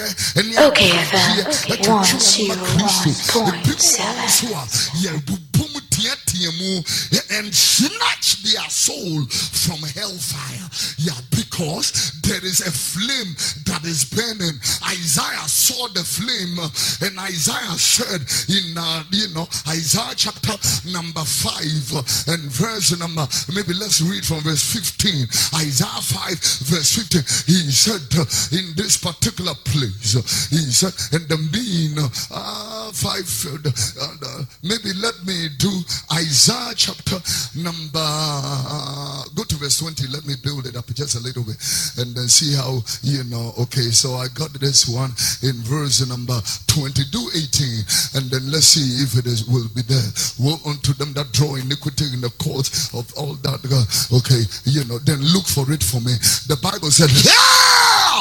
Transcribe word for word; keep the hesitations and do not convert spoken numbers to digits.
Okay, F M one oh one point seven. And snatch their soul from hellfire. Yeah, because there is a flame that is burning. Isaiah saw the flame, and Isaiah said in uh, you know Isaiah chapter number five and verse number, maybe let's read from verse fifteen. Isaiah five verse fifteen. He said uh, in this particular place, uh, he said, and the mean uh, five. Uh, uh, maybe let me do Isaiah chapter number, uh, go to verse twenty. Let me build it up just a little bit and then see how, you know. Okay, so I got this one in verse number twenty. Do eighteen and then let's see if it is will be there. Woe unto them that draw iniquity in the courts of all that. Uh, okay, you know, then look for it for me. The Bible said, yeah!